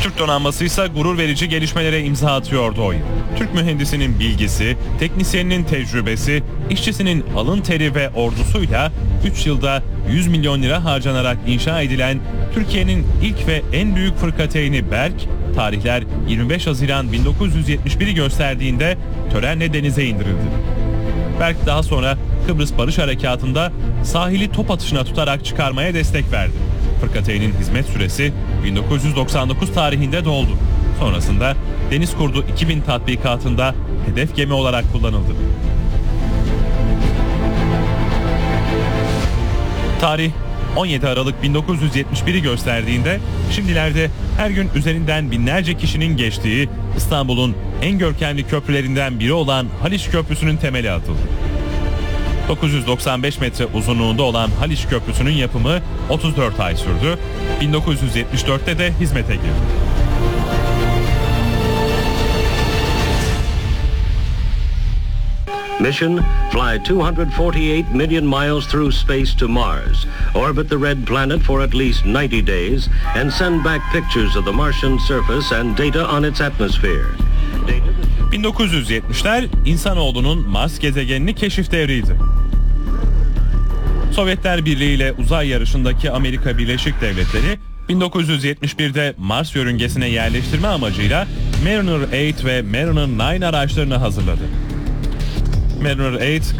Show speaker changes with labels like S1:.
S1: Türk donanması ise gurur verici gelişmelere imza atıyordu o yıl. Türk mühendisinin bilgisi, teknisyeninin tecrübesi, işçisinin alın teri ve ordusuyla 3 yılda 100 milyon lira harcanarak inşa edilen Türkiye'nin ilk ve en büyük fırkateyni Berk, tarihler 25 Haziran 1971'i gösterdiğinde törenle denize indirildi. Berk daha sonra Kıbrıs Barış Harekatı'nda sahili top atışına tutarak çıkarmaya destek verdi. Fırkateynin hizmet süresi 1999 tarihinde doldu. Sonrasında Deniz Kurdu 2000 tatbikatında hedef gemi olarak kullanıldı. Tarih 17 Aralık 1971'i gösterdiğinde şimdilerde her gün üzerinden binlerce kişinin geçtiği İstanbul'un en görkemli köprülerinden biri olan Haliç Köprüsü'nün temeli atıldı. 995 metre uzunluğunda olan Haliç Köprüsü'nün yapımı 34 ay sürdü. 1974'te de hizmete girdi.
S2: Mission: fly 248 million miles through space to Mars, orbit the red planet for at least 90 days, and send back pictures of the Martian surface and data on its atmosphere.
S1: 1970'ler insanoğlunun Mars gezegenini keşif devriydi. Sovyetler Birliği ile uzay yarışındaki Amerika Birleşik Devletleri 1971'de Mars yörüngesine yerleştirme amacıyla Mariner 8 ve Mariner 9 araçlarını hazırladı. Mariner 8